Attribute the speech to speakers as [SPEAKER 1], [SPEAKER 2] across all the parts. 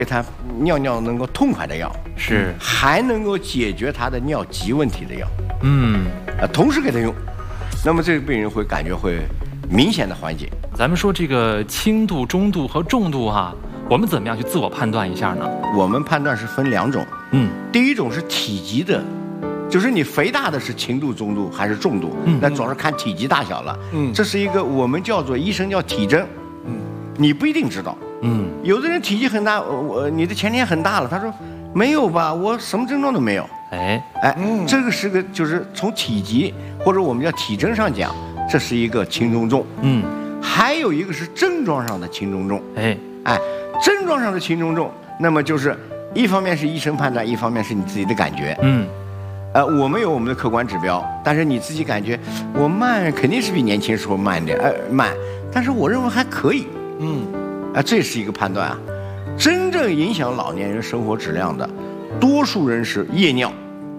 [SPEAKER 1] 给他尿尿能够痛快的药，
[SPEAKER 2] 是
[SPEAKER 1] 还能够解决他的尿急问题的药，同时给他用，那么这个病人会感觉会明显的缓解。
[SPEAKER 2] 咱们说这个轻度、中度和重度哈，我们怎么样去自我判断一下呢？
[SPEAKER 1] 我们判断是分2种，第一种是体积的，就是你肥大的是轻度、中度还是重度，那主要是看体积大小了，这是一个我们叫做医生叫体征，你不一定知道，有的人体积很大，你的前列腺很大了，他说没有吧，我什么症状都没有，这个是个就是从体积或者我们叫体征上讲，这是一个轻中重，还有一个是症状上的轻中重，症状上的轻中重，那么就是一方面是医生判断，一方面是你自己的感觉，我们有我们的客观指标，但是你自己感觉我慢肯定是比年轻时候慢点，慢，但是我认为还可以，这是一个判断啊。真正影响老年人生活质量的，多数人是夜尿，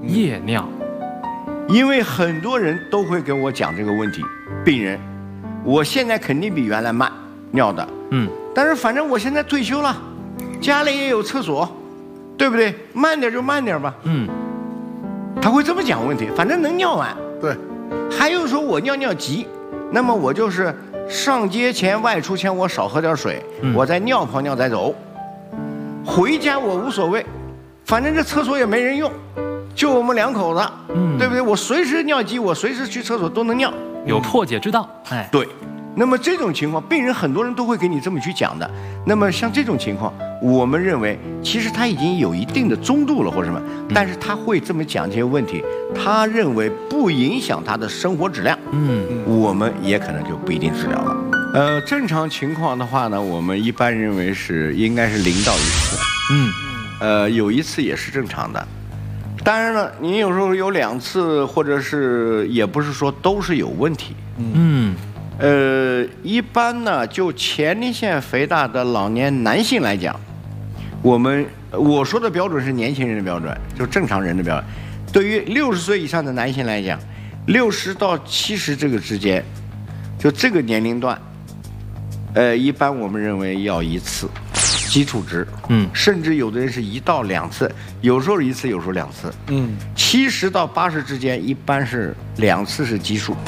[SPEAKER 1] 因为很多人都会跟我讲这个问题，病人，我现在肯定比原来慢尿的，但是反正我现在退休了，家里也有厕所，对不对？慢点就慢点吧，他会这么讲问题，反正能尿完。
[SPEAKER 3] 对，
[SPEAKER 1] 还有说我尿尿急，那么我就是上街前、外出前我少喝点水，我再尿泡尿再走，回家我无所谓，反正这厕所也没人用，就我们2口子，对不对？我随时尿急，我随时去厕所都能尿，
[SPEAKER 2] 有破解之道。
[SPEAKER 1] 对。那么这种情况，病人很多人都会给你这么去讲的。那么像这种情况，我们认为其实他已经有一定的中度了或者什么，但是他会这么讲这些问题，他认为不影响他的生活质量，我们也可能就不一定治疗了。正常情况的话呢，我们一般认为是应该是0到1次，有1次也是正常的。当然了，你有时候有2次，或者是也不是说都是有问题，一般呢，就前列腺肥大的老年男性来讲，我说的标准是年轻人的标准，就正常人的标准。对于60岁以上的男性来讲，60到70这个之间，就这个年龄段，一般我们认为要1次基础值，甚至有的人是1到2次，有时候1次，有时候2次，70到80之间一般是2次是基数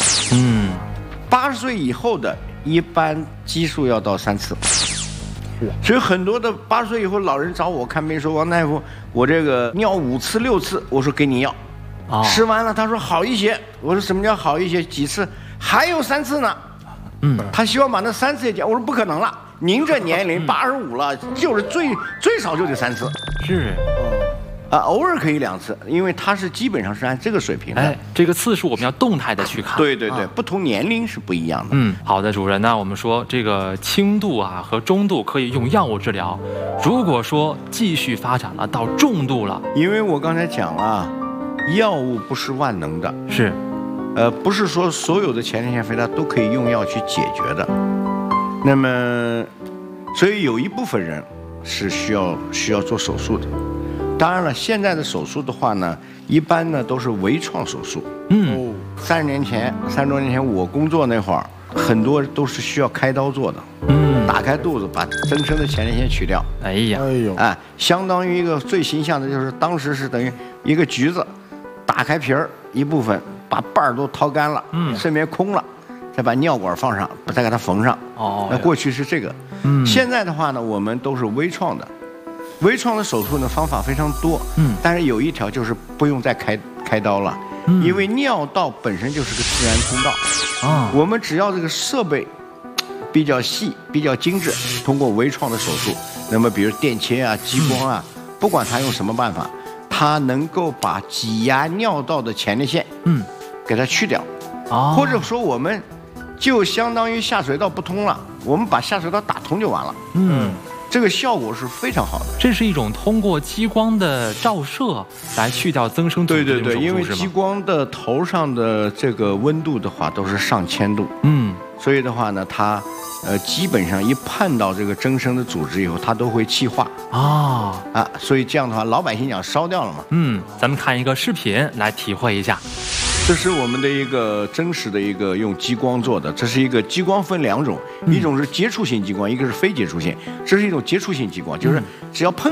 [SPEAKER 1] ，80岁以后的一般基数要到3次，所以很多的80岁以后老人找我看病说，王大夫，我这个尿5次6次，我说给你药，吃完了他说好一些，我说什么叫好一些？几次？还有3次呢，他希望把那3次也讲，我说不可能了，您这年龄85了，就是最少就得3次，
[SPEAKER 2] 是。
[SPEAKER 1] 偶尔可以2次，因为它是基本上是按这个水平的。
[SPEAKER 2] 这个次数我们要动态的去看。
[SPEAKER 1] 对，不同年龄是不一样的。
[SPEAKER 2] 好的，主任，那我们说这个轻度和中度可以用药物治疗，如果说继续发展了到重度了，
[SPEAKER 1] 因为我刚才讲了，药物不是万能的，
[SPEAKER 2] 是，
[SPEAKER 1] 不是说所有的前列腺肥大都可以用药去解决的。那么，所以有一部分人是需要做手术的。当然了，现在的手术的话呢，一般呢都是微创手术。30多年前我工作那会儿，很多都是需要开刀做的。打开肚子把增生的前列腺取掉。相当于一个最形象的就是当时是等于一个橘子，打开皮儿一部分，把瓣儿都掏干了，顺便空了，再把尿管放上，再给它缝上。那过去是这个。现在的话呢，我们都是微创的。微创的手术呢方法非常多，但是有一条就是不用再开刀了，因为尿道本身就是个自然通道，我们只要这个设备比较细、比较精致，通过微创的手术，那么比如电切啊、激光不管它用什么办法，它能够把挤压尿道的前列腺，给它去掉，或者说我们就相当于下水道不通了，我们把下水道打通就完了，这个效果是非常好的。
[SPEAKER 2] 这是一种通过激光的照射来去掉增生组织的一种手术，
[SPEAKER 1] 对，因为激光的头上的这个温度的话都是上千度，所以的话呢，它基本上一碰到这个增生的组织以后，它都会气化所以这样的话，老百姓讲烧掉了嘛。
[SPEAKER 2] 咱们看一个视频来体会一下。
[SPEAKER 1] 这是我们的一个真实的一个用激光做的，这是一个激光分2种，一种是接触性激光，一个是非接触性。这是一种接触性激光，就是只要碰